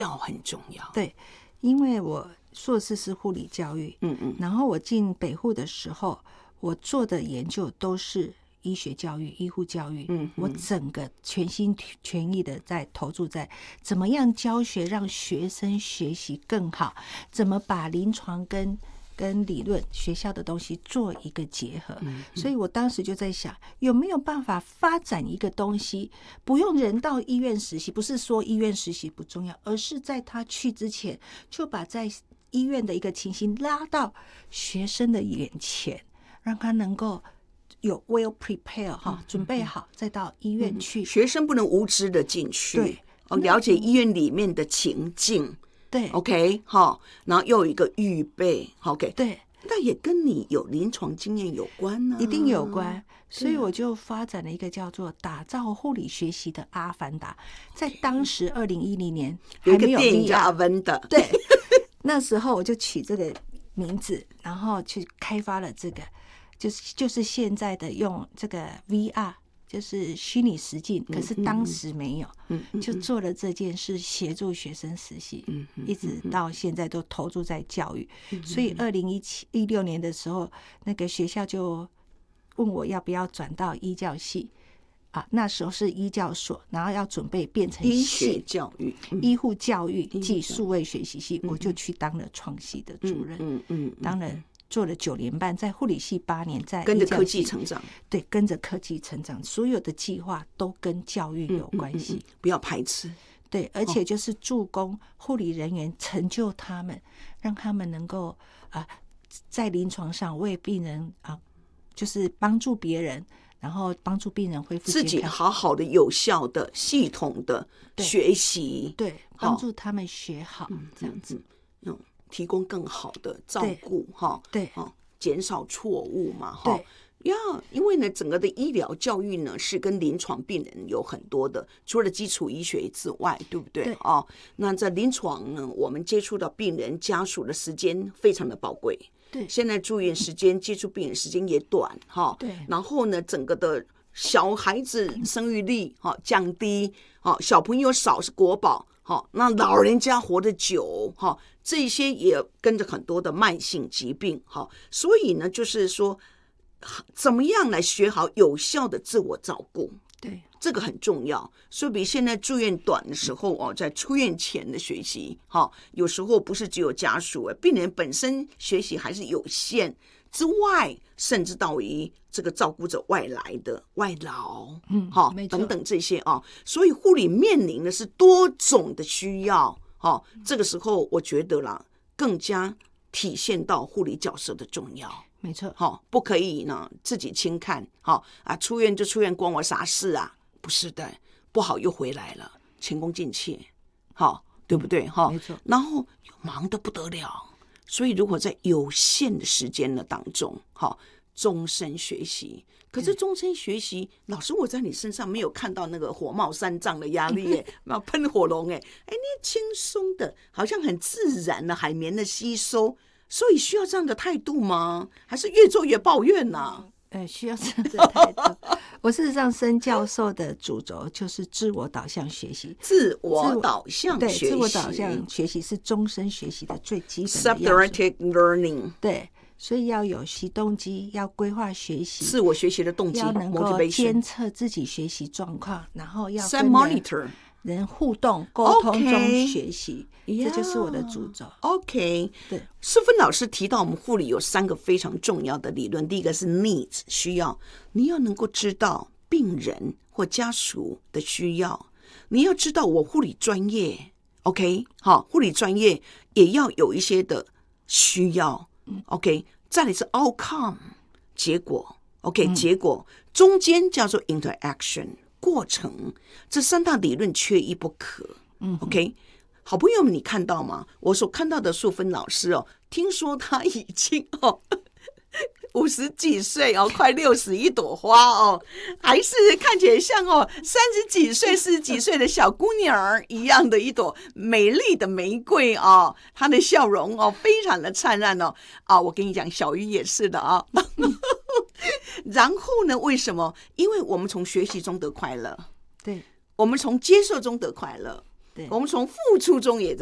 要很重要。 对，因为我硕士是护理教育，然后我进北护的时候，我做的研究都是医学教育、医护教育，我整个全心全意的在投注在怎么样教学让学生学习更好，怎么把临床跟理论学校的东西做一个结合，所以我当时就在想，有没有办法发展一个东西，不用人到医院实习，不是说医院实习不重要，而是在他去之前，就把在医院的一个情形拉到学生的眼前，让他能够有 well prepare 准备好，再到医院去。 学生不能无知的进去， 对， 了解医院里面的情境。 对 ，OK， 好，然后又有一个预备 ，OK， 对， 那也跟你有临床经验有关呢， 一定有关。所以我就发展了一个叫做打造护理学习的阿凡达，在当时2010年有一个还没有电影叫 VR， 阿凡达， 对，那时候我就取这个名字，然后去开发了这个，就是现在的用这个 VR。就是虚拟实境，可是当时没有，就做了这件事，协助学生实习，一直到现在都投注在教育。所以2016年的时候，那个学校就问我要不要转到医教系啊，那时候是医教所，然后要准备变成医学教育、 医护教育暨数位学习系，我就去当了创系的主任，当了。做了9年半，在护理系8年，在跟着科技成长， 对，跟着科技成长，所有的计划都跟教育有关系， 不要排斥。 对，而且就是助攻护理人员，成就他们，让他们能够在临床上为病人就是帮助别人，然后帮助病人恢复健康， 自己好好的、有效的、系统的学习， 对，帮助他们学好，这样子。 提供更好的照顾， 对， 减少错误嘛， 对因为呢，整个的医疗教育呢是跟临床病人有很多的，除了基础医学之外，对不对？ 对那在临床呢，我们接触到病人家属的时间非常的宝贵， 对， 现在住院时间、接触病人时间也短， 对， 然后呢，整个的小孩子生育率降低，小朋友少是国宝。那老人家活得久，这些也跟着很多的慢性疾病，所以呢，就是说，怎么样来学好有效的自我照顾， 对， 这个很重要。所以比现在住院短的时候，在出院前的学习，有时候不是只有家属，病人本身学习还是有限。之外，甚至到于这个照顾者外来的外劳，等等这些所以护理面临的是多种的需要，这个时候我觉得啦，更加体现到护理角色的重要。 没错， 不可以呢自己轻看，出院就出院，关我啥事啊？不是的，不好又回来了，前功尽弃，对不对？ 没错， 然后又忙得不得了。所以如果在有限的时间的当中，终身学习，可是终身学习，老师我在你身上没有看到那个火冒三丈的压力耶，喷火龙你轻松的，好像很自然的海绵的吸收，所以需要这样的态度吗？还是越做越抱怨呢？ 需要这样的态度。我事实上，申教授的主轴就是自我导向学习。 自我导向学习， 对，自我导向学习是终身学习的最基本的 self-directed learning。 对，所以要有习动机，要规划学习， 自我学习的动机， 要能够监测自己学习状况，然后要跟人互动沟通中学习，这就是我的主轴。 OK， 对， 淑芬老师提到我们护理有3个非常重要的理论，第一个是 needs 需要，你要能够知道病人或家属的需要，你要知道我护理专业 ，OK， 好，护理专业也要有一些的需要 ，OK， 再来是 outcome 结果 ，OK， 结果中间叫做 interaction。过程，这3大理论缺一不可。OK， 好朋友们，你看到吗？我所看到的淑芬老师听说他已经50几岁快60一朵花还是看起来像30几岁、40几岁的小姑娘一样的一朵美丽的玫瑰她的笑容非常的灿烂我跟你讲，小鱼也是的然后呢？为什么？因为我们从学习中得快乐， 对， 我们从接受中得快乐， 对， 我们从付出中也